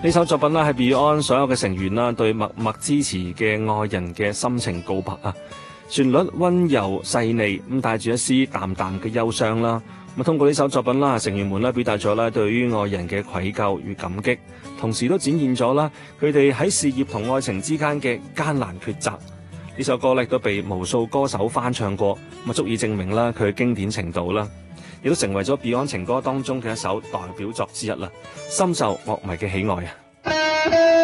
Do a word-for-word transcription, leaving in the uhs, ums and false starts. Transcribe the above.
呢首作品啦，係 Beyond 所有嘅成員啦，對默默支持嘅愛人嘅心情告白啊！旋律溫柔細膩，咁帶住一絲淡淡嘅憂傷啦。咁通過呢首作品啦，成員們咧表達咗咧對於愛人嘅愧疚與感激，同時都展現咗啦佢哋喺事業同愛情之間嘅艱難抉擇。呢首歌咧都被無數歌手翻唱過，咁啊足以證明啦佢嘅經典程度啦，亦都成為咗 Beyond 情歌當中嘅一首代表作之一啦，深受樂迷嘅喜愛啊！